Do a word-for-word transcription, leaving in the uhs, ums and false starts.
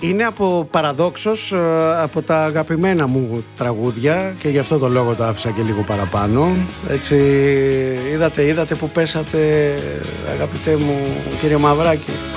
Είναι από παραδόξως από τα αγαπημένα μου τραγούδια και γι' αυτό το λόγο το άφησα και λίγο παραπάνω. Έτσι, είδατε, είδατε που πέσατε, αγαπητέ μου κύριε Μαυράκη.